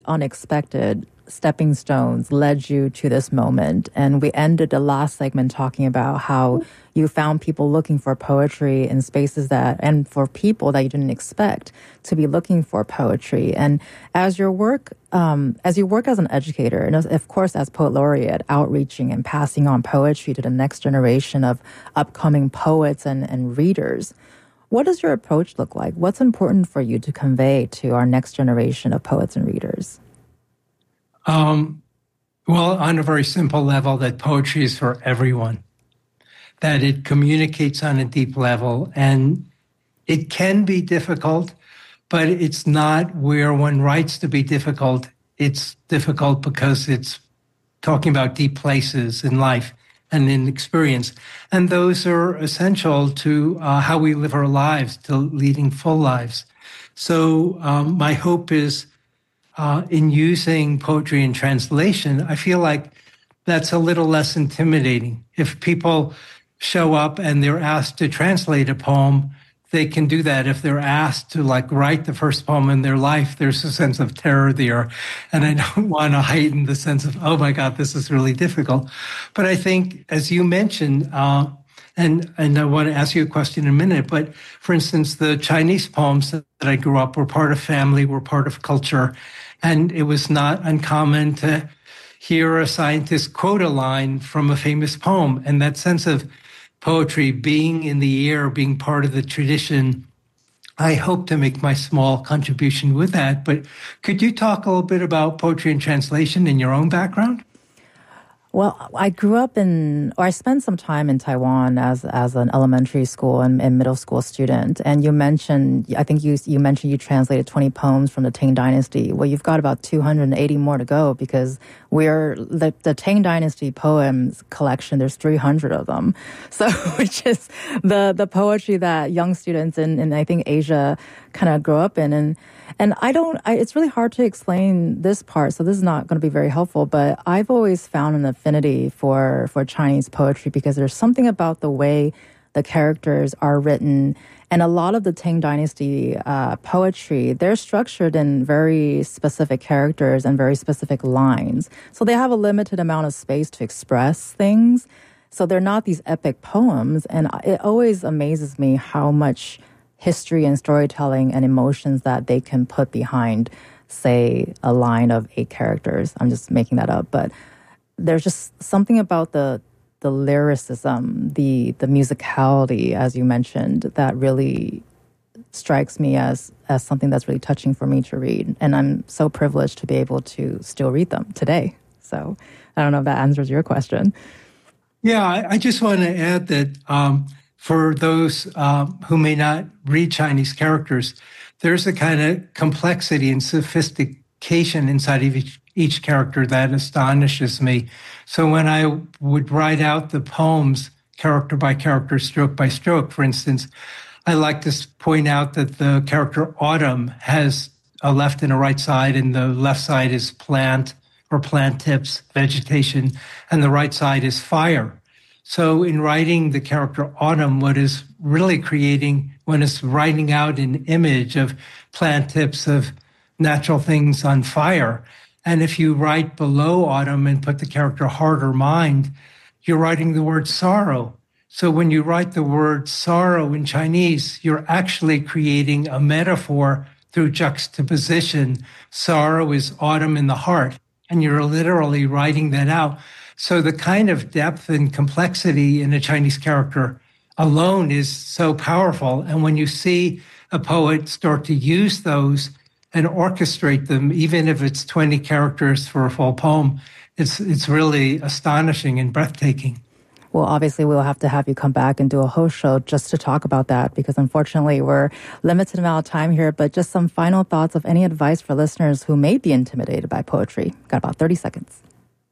unexpected stepping stones led you to this moment. And we ended the last segment talking about how you found people looking for poetry in spaces and for people that you didn't expect to be looking for poetry. And as you work as an educator, and of course as poet laureate, outreaching and passing on poetry to the next generation of upcoming poets and readers, what does your approach look like? What's important for you to convey to our next generation of poets and readers? Well, on a very simple level, that poetry is for everyone, that it communicates on a deep level, and it can be difficult, but it's not where one writes to be difficult. It's difficult because it's talking about deep places in life and in experience. And those are essential to how we live our lives, to leading full lives. So my hope is in using poetry in translation, I feel like that's a little less intimidating. If people show up and they're asked to translate a poem, they can do that. If they're asked to write the first poem in their life, there's a sense of terror there. And I don't want to heighten the sense of, oh my God, this is really difficult. But I think, as you mentioned, and I want to ask you a question in a minute, but for instance, the Chinese poems that I grew up were part of family, were part of culture. And it was not uncommon to hear a scientist quote a line from a famous poem. And that sense of poetry being in the air, being part of the tradition, I hope to make my small contribution with that. But could you talk a little bit about poetry and translation in your own background? Well, I spent some time in Taiwan as an elementary school and middle school student. And you mentioned you translated 20 poems from the Tang Dynasty. Well, you've got about 280 more to go because the Tang Dynasty poems collection, there's 300 of them. So, which is the poetry that young students in I think Asia kind of grow up in. And it's really hard to explain this part, so this is not going to be very helpful, but I've always found an affinity for Chinese poetry because there's something about the way the characters are written. And a lot of the Tang Dynasty poetry, they're structured in very specific characters and very specific lines. So they have a limited amount of space to express things. So they're not these epic poems. And it always amazes me how much history and storytelling and emotions that they can put behind, say, a line of 8 characters. I'm just making that up. But there's just something about the lyricism, the musicality, as you mentioned, that really strikes me as something that's really touching for me to read. And I'm so privileged to be able to still read them today. So I don't know if that answers your question. Yeah, I just want to add that for those who may not read Chinese characters, there's a kind of complexity and sophistication inside of each character that astonishes me. So when I would write out the poems, character by character, stroke by stroke, for instance, I like to point out that the character Autumn has a left and a right side, and the left side is plant or plant tips, vegetation, and the right side is fire. So in writing the character Autumn, what is really creating, when it's writing out an image of plant tips, of natural things on fire, and if you write below Autumn and put the character heart or mind, you're writing the word sorrow. So when you write the word sorrow in Chinese, you're actually creating a metaphor through juxtaposition. Sorrow is autumn in the heart, and you're literally writing that out. So the kind of depth and complexity in a Chinese character alone is so powerful. And when you see a poet start to use those and orchestrate them, even if it's 20 characters for a full poem, it's really astonishing and breathtaking. Well, obviously, we'll have to have you come back and do a whole show just to talk about that because unfortunately, we're limited amount of time here. But just some final thoughts of any advice for listeners who may be intimidated by poetry. Got about 30 seconds.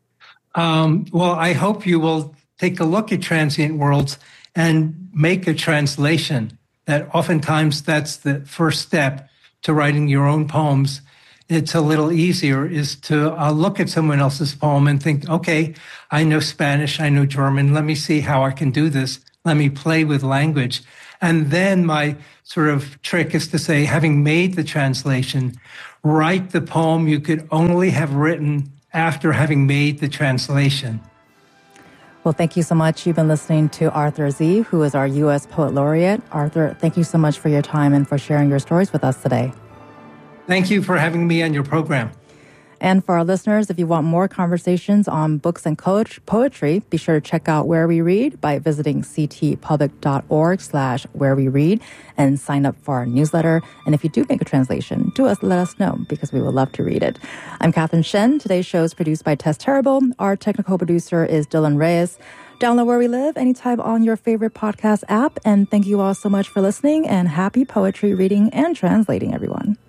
Well, I hope you will take a look at Transient Worlds and make a translation. That oftentimes that's the first step to writing your own poems. It's a little easier is to look at someone else's poem and think, okay, I know Spanish, I know German. Let me see how I can do this. Let me play with language. And then my sort of trick is to say, having made the translation, write the poem you could only have written after having made the translation. Well, thank you so much. You've been listening to Arthur Z., who is our U.S. Poet Laureate. Arthur, thank you so much for your time and for sharing your stories with us today. Thank you for having me on your program. And for our listeners, if you want more conversations on books and poetry, be sure to check out Where We Read by visiting ctpublic.org/whereweread and sign up for our newsletter. And if you do make a translation, let us know, because we would love to read it. I'm Catherine Shen. Today's show is produced by Tess Terrible. Our technical producer is Dylan Reyes. Download Where We Live anytime on your favorite podcast app. And thank you all so much for listening, and happy poetry reading and translating, everyone.